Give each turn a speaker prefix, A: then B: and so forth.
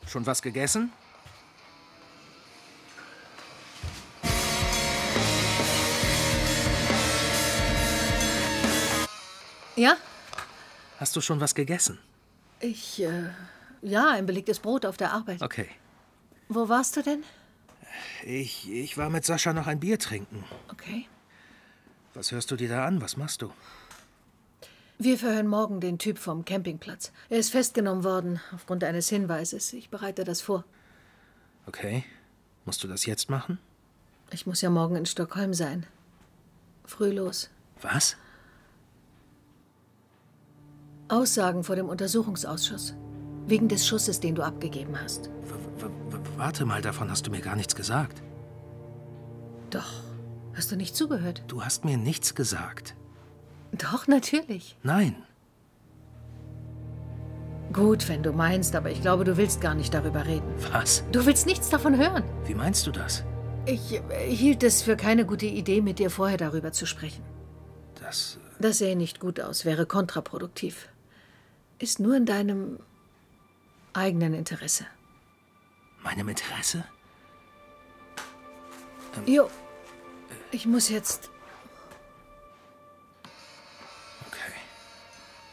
A: Schon was gegessen?
B: Ja?
A: Hast du schon was gegessen?
B: Ja, ein belegtes Brot auf der Arbeit.
A: Okay.
B: Wo warst du denn?
A: Ich war mit Sascha noch ein Bier trinken.
B: Okay.
A: Was hörst du dir da an? Was machst du?
B: Wir verhören morgen den Typ vom Campingplatz. Er ist festgenommen worden, aufgrund eines Hinweises. Ich bereite das vor.
A: Okay. Musst du das jetzt machen?
B: Ich muss ja morgen in Stockholm sein. Früh los.
A: Was?
B: Aussagen vor dem Untersuchungsausschuss. Wegen des Schusses, den du abgegeben hast.
A: Warte mal, davon hast du mir gar nichts gesagt.
B: Doch. Hast du nicht zugehört?
A: Du hast mir nichts gesagt.
B: Doch, natürlich.
A: Nein.
B: Gut, wenn du meinst, aber ich glaube, du willst gar nicht darüber reden.
A: Was?
B: Du willst nichts davon hören.
A: Wie meinst du das?
B: Ich hielt es für keine gute Idee, mit dir vorher darüber zu sprechen. Das sähe nicht gut aus, wäre kontraproduktiv. Ist nur in deinem eigenen Interesse.
A: Meinem Interesse?
B: Jo, ich muss jetzt